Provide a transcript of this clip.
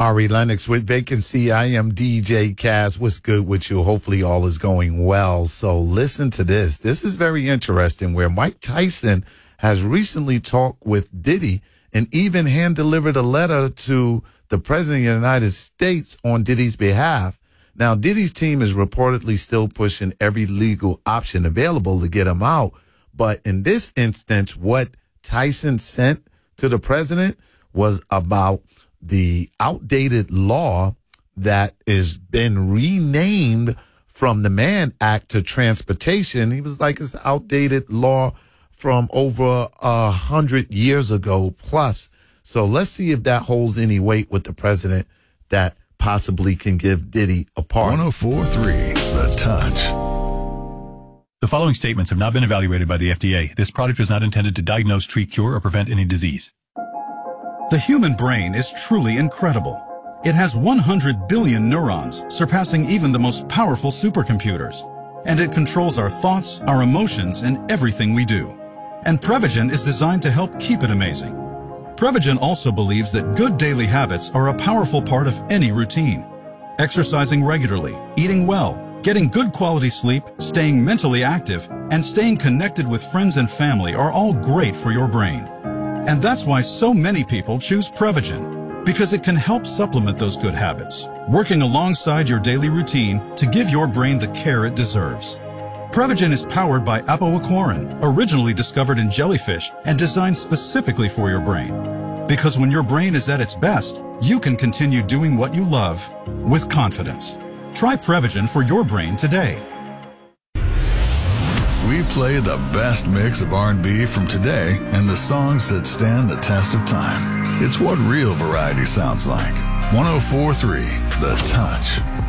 Ari Lennox with Vacancy. I am DJ Kaz. What's good with you? Hopefully all is going well. So listen to this. This is very interesting, where Mike Tyson has recently talked with Diddy and even hand-delivered a letter to the President of the United States on Diddy's behalf. Now, Diddy's team is reportedly still pushing every legal option available to get him out. But in this instance, what Tyson sent to the president was about the outdated law that has been renamed from the Mann Act to transportation. He was like, it's outdated law from over 100 years ago plus. So let's see if that holds any weight with the president that possibly can give Diddy a pardon. 104.3 The Touch. The following statements have not been evaluated by the FDA. This product is not intended to diagnose, treat, cure, or prevent any disease. The human brain is truly incredible. It has 100 billion neurons, surpassing even the most powerful supercomputers. And it controls our thoughts, our emotions, and everything we do. And Prevagen is designed to help keep it amazing. Prevagen also believes that good daily habits are a powerful part of any routine. Exercising regularly, eating well, getting good quality sleep, staying mentally active, and staying connected with friends and family are all great for your brain. And that's why so many people choose Prevagen, because it can help supplement those good habits, working alongside your daily routine to give your brain the care it deserves. Prevagen is powered by apoaquarin, originally discovered in jellyfish and designed specifically for your brain. Because when your brain is at its best, you can continue doing what you love with confidence. Try Prevagen for your brain today. We play the best mix of R&B from today and the songs that stand the test of time. It's what real variety sounds like. 104.3 The Touch.